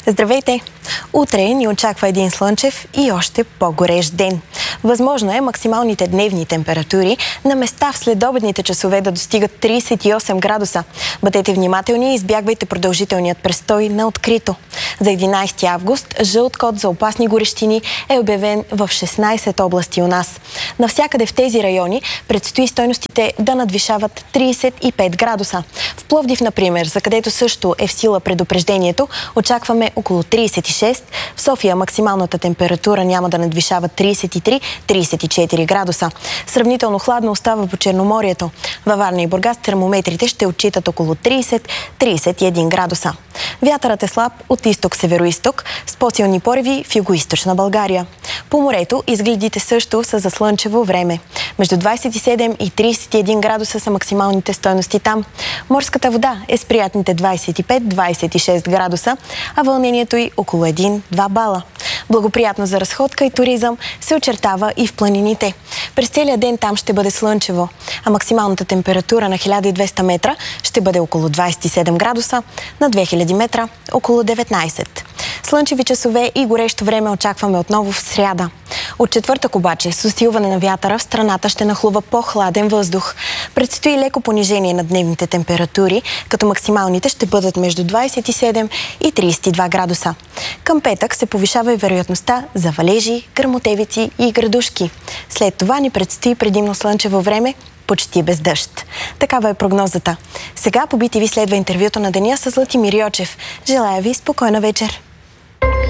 Здравейте! Утре ни очаква един слънчев и още по-горещ ден. Възможно е максималните дневни температури на места в следобедните часове да достигат 38 градуса. Бъдете внимателни и избягвайте продължителният престой на открито. За 11 август жълт код за опасни горещини е обявен в 16 области у нас. Навсякъде в тези райони предстои стойностите да надвишават 35 градуса. В Пловдив, например, за където също е в сила предупреждението, очакваме около 36. В София максималната температура няма да надвишава 33-34 градуса. Сравнително хладно остава по Черноморието. Във Варна и Бургас термометрите ще отчитат около 30-31 градуса. Вятърът е слаб от изток-североизток с по-силни пориви в югоизточна България. По морето изгледите също са за слънчево време. Между 27 и 31 градуса са максималните стойности там. Морската вода е с приятните 25-26 градуса, а вълнението й около 1-2 бала. Благоприятно за разходка и туризъм се очертава и в планините. През целия ден там ще бъде слънчево, а максималната температура на 1200 метра ще бъде около 27 градуса, на 2000 метра около 19. Слънчеви часове и горещо време очакваме отново в сряда. От четвъртък обаче, с усилване на вятъра в страната ще нахлува по-хладен въздух. Предстои леко понижение на дневните температури, като максималните ще бъдат между 27 и 32 градуса. Към петък се повишава и вероятността за валежи, гръмотевици и градушки. След това ни предстои предимно слънчево време, почти без дъжд. Такава е прогнозата. Сега по BTV следва интервюто на деня с Златимир Йочев. Желая ви спокойна вечер!